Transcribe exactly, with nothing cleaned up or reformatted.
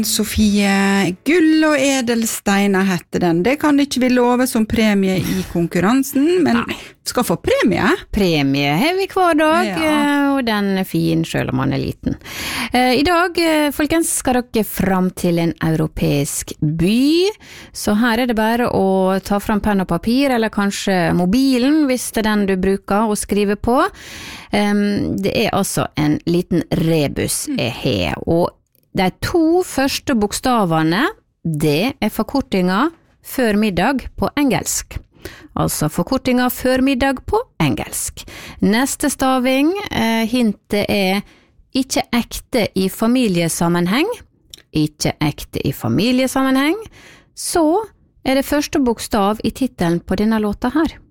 Sofie, gull og edelsteiner heter den. Det kan ikke vi love som premie i konkurransen, men Nei. Skal få premie. Premie har vi hver dag, ja. Og den er fin selv om man er liten. I dag, folkens, skal dere fram til en europeisk by, så her er det bare å ta fram penn og papir, eller kanskje mobilen, hvis det er den du bruker å skrive på. Det er altså en liten rebus jeg har, og de to første bokstavene, det er forkortinga før middag på engelsk. Altså forkortinga før middag på engelsk. Neste staving, eh, hintet er ikke ekte i familiesammenheng. Ikke ekte i familiesammenheng. Så er det første bokstav i titelen på denne låta her.